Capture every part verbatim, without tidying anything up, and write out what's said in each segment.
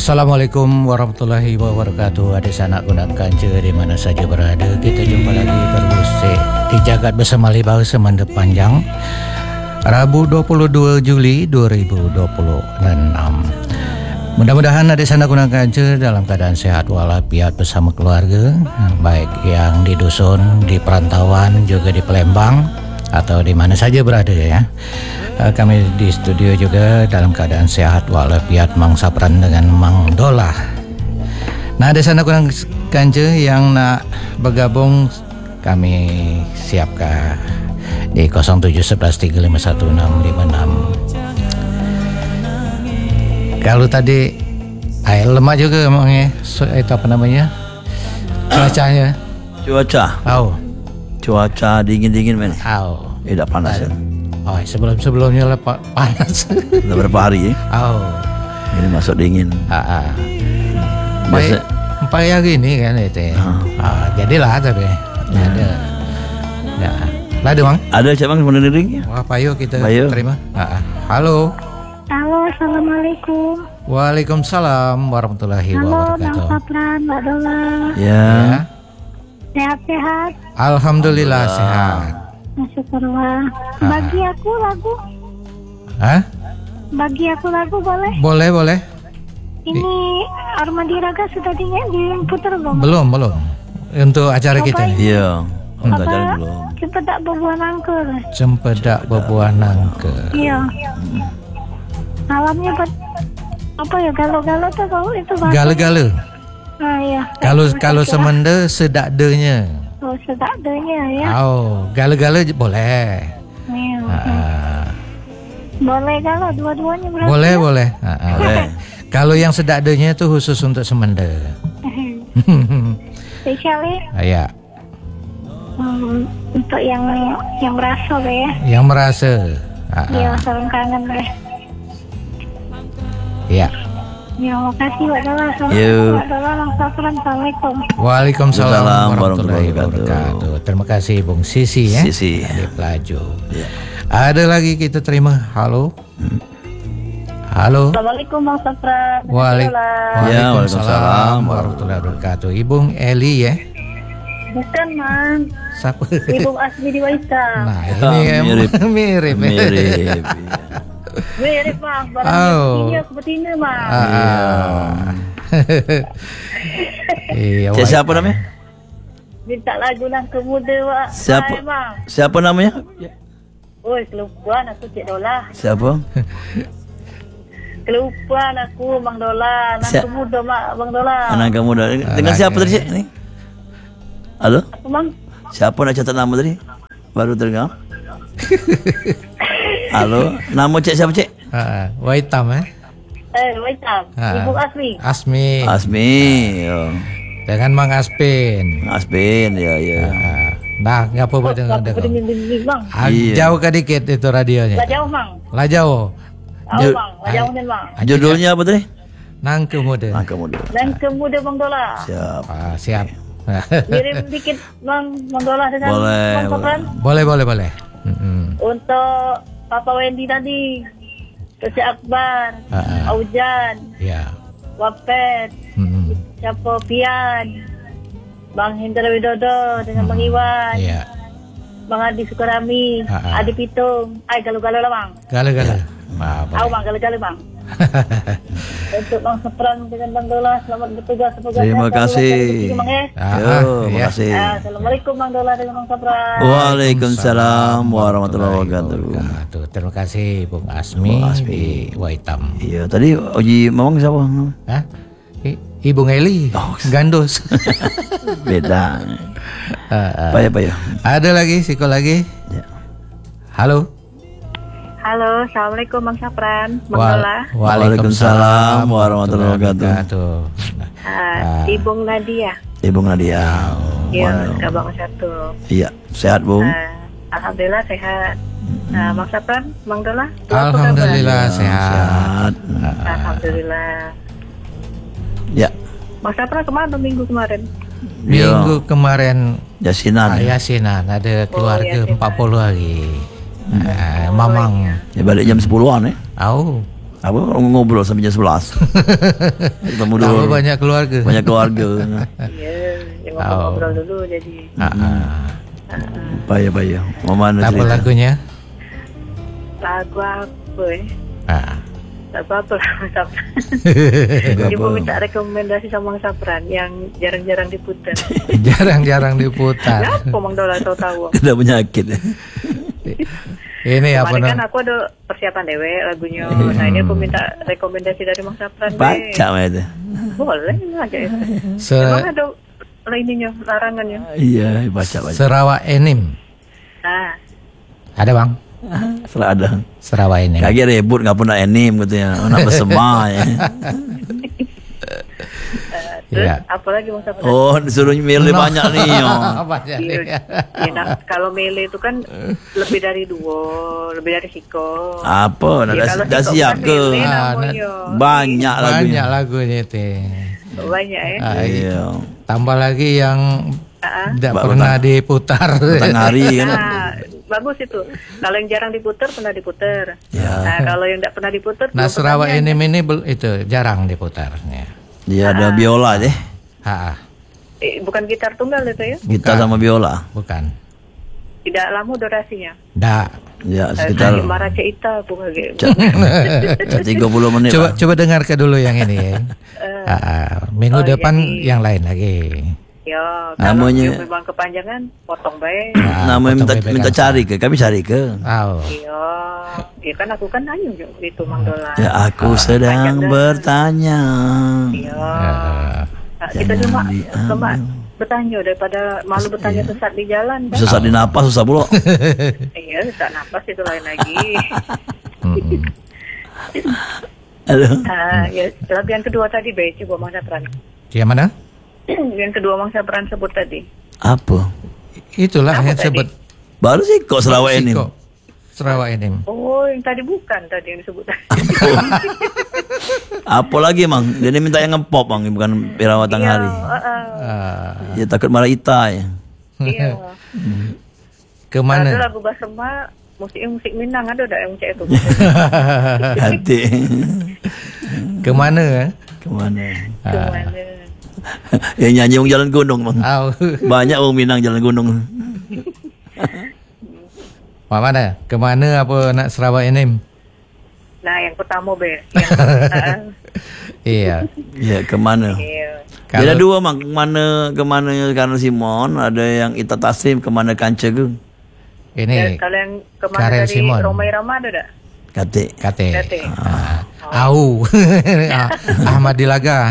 Assalamualaikum warahmatullahi wabarakatuh. Adik sanak gunakan je di mana saja berada. Kita jumpa lagi berbusik di Jagat Bersama Libau Semanda Panjang, Rabu dua puluh dua Juli dua ribu dua puluh enam. Mudah-mudahan adik sanak gunakan je dalam keadaan sehat walafiat bersama keluarga, baik yang di dusun, di perantauan, juga di Palembang atau di mana saja berada ya. Kami di studio juga dalam keadaan sehat walafiat, Mang Sapran dengan Mang Dola. Nah, ada sana kurang kanje yang nak bergabung, kami siapkan di nol tujuh satu satu tiga lima satu enam lima enam. Kalau tadi air lemah juga Mang ya, so, itu apa namanya? Cuacanya. Cuaca. Oh. Cuaca dingin-dingin men. Oh. Tidak panas ya. Oh, sebelum-sebelumnya lah panas. Sudah berapa hari ya? Oh. Ini masuk dingin. Ah, ah. Biasa. Empat hari ini kan itu. Ah. Ah, jadilah tapi. Ya. Ada. Ya. Lah ada Bang? Ada siapa yang mendengarnya? Wah, payo kita Payo. terima. Ah, ah. Halo. Halo, assalamualaikum. Waalaikumsalam warahmatullahi Halo, wabarakatuh. Bang Sapran, Mbak Dola. Ya. Ya. Sehat-sehat. Alhamdulillah sehat. Syukurlah. Bagi aku lagu. Hah? Bagi aku lagu boleh? Boleh, boleh. Ini Armadi Raga sudah di diputar belum? Belum, belum. Untuk acara kita nih. Iya. Untuk Apa? jalan belum. Cempedak berbuah nangka. Cempedak berbuah nangka. Iya. Malamnya buat apa ya, galo-galo tuh kalau itu bahasa. Gala-gala. Nah, iya. Kalau kalau semenda sedakdenya. Oh, sedakdenya ya. Oh, gala-gala je- boleh. Iya. Ah, Boleh galo dua-duanya berarti. boleh, ya? boleh. Ah, ah. Boleh. Kalau yang sedakdenya itu khusus untuk semenda. Spesial ya. Ah, ya, Hmm, untuk yang yang merasa ya. yang merasa. Ah, Iya, ah. salam kangen deh. Ya. Ya, makasih Mbak Dola. Yo. Assalamualaikum Mbak Dola, Bang Sapran. Assalamualaikum. Waalaikumsalam Waalaikumsalam warahmatullahi warahmatullahi wabarakatuh. Terima kasih Bung Sisi ya. Sisi. Di Pelaju. Ya. Ada lagi kita terima. Halo. Halo. Assalamualaikum Bang Sapran. Waalaikum- Ya, Waalaikumsalam waalaikumsalam warahmatullahi wabarakatuh. Ibung Eli ya. Bukan, Mang. Siapa? Ibu Asmi di Waika. Nah, Ah, ini mirip. mirip. Mirip. Mirip, Bang. Barang Oh. dia betina, Bang. Ah. Iya. Cik siapa namanya? Minta lagu nangka muda, Pak. Siapa? Hai, Bang. Siapa namanya? Oi, kelupaan aku Cik Dola. Siapa? Kelupaan aku, Bang Dola. Nangka Siap. muda, Mak, Bang Dola. Anak kamu dah. Dengan Anak siapa ya. tadi Cik? Ni? Halo? Apa, Bang? Siapa nak catat nama tadi? Baru terdengar. Halo, nama Cik siapa Cik? Ah, Waitam eh. Eh, Waika. Ah. Ibu Asmi. Asmi. Asmi. Oh. Dengan Mang Aspin. Asbin, ya ya. Ah. Nah, ngapa pada Aku dengar? berdinding-dinding, Bang. Ah, Iya. Jauh ke dikit itu radionya. Lah jauh, Bang. Lah jauh. Tahu, Ju- Bang. Lah jauh, Bang. Judulnya apa tadi? Nangke muda. Ah, kamu dulu. Nangka muda, Bang Dola. Siap. Ah, siap. Kirim dikit, Bang, Bang Dola dengan Boleh, Bang Sapran. boleh, boleh, boleh. Mm-mm. Untuk Papa Wendy tadi, Kecik Akbar, Ah, ah. Aujan, Ya. Wapet, Mm-mm. siapa Pian, Bang Hendra Widodo dengan Bang Iwan, Ya. Bang Adi Sukarami, Ah, ah. Adi Pitung. Ay, galau-galau lah, Bang. Gala-gala. Ah, Tahu, boleh. Bang, galau-galau, Bang. Untuk Bang Sapran dengan Bang Dola, selamat bertugas. Semoga Terima sehat selalu. kasih. Terima kasih, Bang, Ah, Yo, ah, terima ya. kasih. eh. Assalamualaikum Bang Dola dengan Bang Sapran. Waalaikumsalam warahmatullahi wabarakatuh. wabarakatuh. Terima kasih Bung Asmi, Bung Asmi. di Waitam. Iya, tadi Oji Mamang siapa? Hah? I- Ibu Eli Oh. Gandos. Beda. Ah, ah. Payah payah. Ada lagi, siko lagi. Ya. Halo. Halo, Assalamualaikum Bang Sapran, Bang Wal- Dola. Waalaikumsalam warahmatullahi wabarakatuh. Ah, Ibung Nadia. Ibu Nadia. Ya, Kabang satu. Iya, sehat Bung. Ah, Alhamdulillah sehat. Nah, Bang Sapran, Bang Dola. apa Alhamdulillah Ya, sehat. sehat. kabar? Alhamdulillah. Ya. Bang Sapran kemana minggu kemarin? Minggu kemarin Jasinan. ah, Yasinan ada keluarga Yasinan. empat puluh hari. Ah, Mamang. Ya balik jam sepuluhan eh. Au. Apa ngobrol sampai jam sebelas. Ketemu dulu. Tambah banyak keluarga. Banyak keluarga. Iya, ya ngobrol-ngobrol dulu jadi. Ah, Payah-payah. Mama ada apa cerita. lagunya? Lagu apa ya? Ah. Lagu apa lah Bang Sapran? Ibu minta rekomendasi sama Bang Sapran yang jarang-jarang diputar. Jarang-jarang diputar. Kenapa Bang Dola tahu-tahu? Kena penyakit. Ini apa Kemarin kan namanya? aku ada persiapan dewe lagunya. Nah ini aku minta rekomendasi dari Bang Sapran. deh. Baca mah itu. Boleh aja ya. Se Emang ada ininya, larangannya. Iya, baca baca. Sarawak Enim. Nah, Ada bang? Serah ada. Sarawak Enim. Kaki ribut nggak pernah enim katanya. Nak bersema ya. terus Iya. apa lagi Bang Sapran? Oh, disuruh milih banyak nih. Oh. Apa jadi? Iya, iya, nah, kalau mele itu kan lebih dari duo, lebih dari siko. Apa? Nak Ya, dah, kalau dah siko siap bukan ke? mele Ah, namanya. Banyak lagunya. Banyak lagunya itu. Banyak ya. Ah, Iya. Tambah lagi yang Ah, tidak Ba- pernah diputar. Tengah hari kan. Nah, bagus itu. Kalau yang jarang diputar pernah diputar. Ya. Nah, kalau yang tidak pernah diputar Nah, belum Sarawak pertanyaan. Enim ini bel- itu jarang diputarnya. Dia ada biola deh. Ha, Eh, bukan gitar tunggal itu ya? Gitar sama biola. bukan. Tidak lama durasinya. Dak. Ya, Eh, sekitar Marah Ceita aku kaget. tiga puluh menit. Coba lah. coba dengar ke dulu yang ini ya. Ha, ha. Minggu Oh, depan jadi- yang lain lagi. Ya, kalau Namanya- yang memang kepanjangan potong baik. Ah, Namanya minta potong bebek minta angsa. cari ke, kami cari ke. Oh. Iya, ya kan aku kan nanya juga itu Mang Dola. Ya aku sedang panjang dah. bertanya. Iya. Ah. Nah, kita Jangan cuma diambil. cuma bertanya daripada malu bertanya sesat di jalan kan. Susah di napas, susah pula. Iya, sesak napas itu lain lagi. Mm-mm. Aduh. Ah, ya, lagu yang kedua tadi Be, coba Mang Sapran. Yang mana? Yang kedua Mang Sapran sebut tadi. Apa? Itulah Apa yang tadi? sebut Baru sih kok Sarawak ini. Siko. Sarawak Enim. Oh, yang tadi bukan tadi yang disebut tadi. Apa lagi mang? Dia ni minta yang ngepop bang, bukan perawatan Iya, hari. ah, ah, Ah, Ya takut marah Ita ya. iya. ke Ada mana? lagu Basema, musik musik Minang ada tak yang cek itu? Hati. Ke mana? eh? Kemana? Kemana? Yang nyanyi orang jalan gunung bang. Au. Banyak orang Minang jalan gunung. Mak mana? Ke mana apa nak Sarawak Enim? Nah, yang pertama Be. Yang, ah, Iya. Ya kemana? iya. Dia ada dua mang. Kemana kemana Karel Simon. Ada yang Ita Taslim. Kemana Kanca ke? Ya, Ini kalau yang kemana Karel dari Simon. Romai Rama ada tak? Kate. kate. Kate. Ah. Au. Ah, Ahmad Dilaga.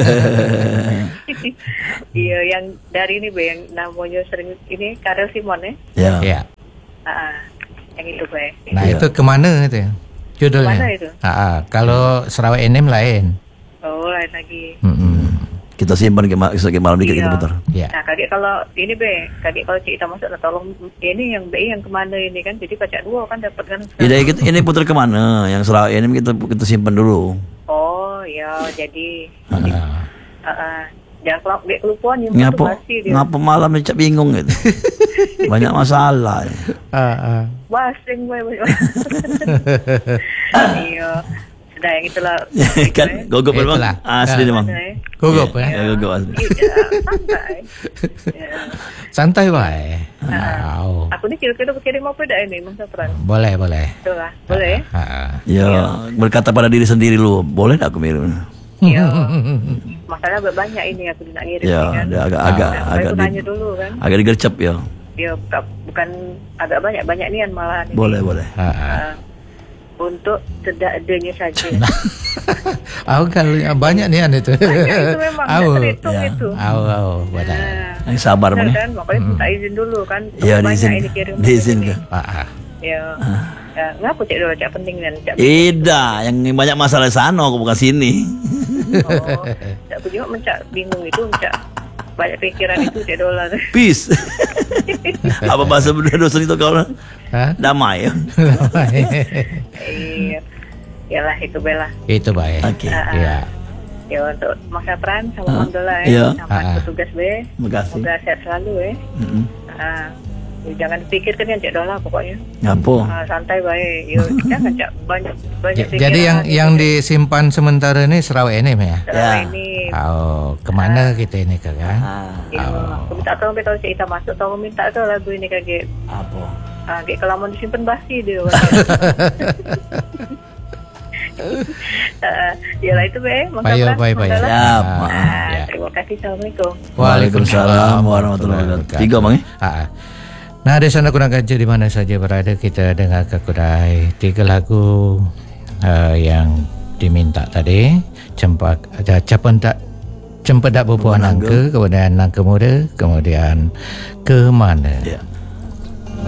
Iya, yang dari ini Be, yang namanya sering ini Karel Simon ya. Ya. Iya. Ah, yang itu Be. Nah, Iya. itu ke mana itu? Judulnya. Kemana itu? Ah, ah. Kalau Sarawak Enim lain. Oh, lain lagi. Mm-mm. Kita simpan ke, ma- ke malam dikit kita Iya. putar. Iya. Nah, kadek kalau ini Be, kadek kalau cerita masuk lah, tolong ini yang B yang kemana ini kan, jadi pacak dua kan dapat kan. Ini, kita, ini putar kemana? Yang Sarawak ini kita kita simpan dulu. Oh, ya jadi. Ah. Uh, uh, jangan kelap dek kelupaan yang Ngapa basi dia. ngapa malam ni cak bingung gitu. Banyak masalah. Ah, ah. Basing gue. Iya. Sudah yang itulah. Kan gogok memang Itulah. asli Ah. memang. Eh. Gugup Ya, ya. gogok asli. Iya, santai. Ya. Santai wae. Au. Aku ni kira-kira berkirim apa dah ini, Mang Sapran? Boleh, boleh. Betul lah, boleh? Ah, ah. Ya, berkata pada diri sendiri lu, boleh tak aku mirip? Iya. Masalah agak banyak ini aku nak ngirim Ya, ni kan. dia agak agak Nah, agak aku di, tanya dulu kan. agak digercep ya. Dia buka- bukan agak banyak-banyak nian malahan ini. Boleh, boleh. Ah, ah. Ah, untuk tidak adanya saja. Au kalau banyak nih itu. Banyak itu memang, Au. tak terhitung Ya. itu. Au, au, badan. Nah, Yang sabar benar bang ya. kan, makanya minta izin dulu kan. Ya, Banyak diizin, ini kirim diizin ini. ke. Ah, ah. Ya. Ya, ngapa cek dulu cek penting kan? Cek Ida, yang banyak masalah sana, aku bukan sini. oh, cek aku juga mencak bingung itu mencak banyak pikiran itu cek dolar. Peace. Apa bahasa dosa itu kau? Hah? Damai ya. Iya. Yalah itu bela. Itu baik. Oke. Iya. Ya untuk Mas Sapran sama Ah, Mang Dola iya. ya. Sama Ah, ah. petugas be. Terima kasih. Semoga sehat selalu ya. Mm-mm. Ah, jangan fikirkan yang cak dah lah pokoknya. Apa? Ah, santai baik. Ya, jangan cak banyak banyak J- Jadi yang yang disimpan sementara ni Sarawak ni ya. ya. Ya. Ini Oh, kemana kita ini kan? Ah, ya, aku minta tahu kalau cik kita masuk tahu minta tahu lagu ini kaget. apa? Ah, kayak kelamaan disimpan basi dia. Uh, yalah itu be, Baik, baik, baik. Siap. Ah, Ya. terima kasih. Assalamualaikum. Waalaikumsalam warahmatullahi wabarakatuh. Tiga bang eh? Ha. Nah, di sana kurang kerja di mana saja berada, kita dengar ke Kudai tiga lagu uh, yang diminta tadi. Cempak ada Cempedak Cempedak Bubuan Nangka, kemudian Nangka Muda, kemudian Ke Mana. Ya.